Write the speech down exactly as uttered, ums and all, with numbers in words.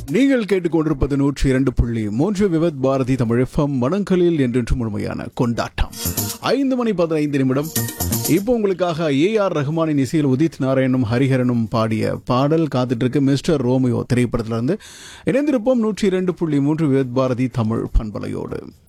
நீங்கள் கேட்டுக்கொண்டிருப்பது நூற்றி இரண்டு புள்ளி மூன்று விவத் பாரதி தமிழ் எஃப்எம் மனங்களில் என்றென்று முழுமையான கொண்டாட்டம். ஐந்து மணி பதினைந்து நிமிடம். இப்போ உங்களுக்காக ஏ ஆர் ரஹ்மானின் இசையில் உதித் நாராயணும் ஹரிஹரனும் பாடிய பாடல் காத்துட்டு இருக்கு. மிஸ்டர் ரோமியோ திரைப்படத்திலிருந்து இணைந்திருப்போம் நூற்றி இரண்டு புள்ளி மூன்று விவத் பாரதி தமிழ் பண்பலையோடு.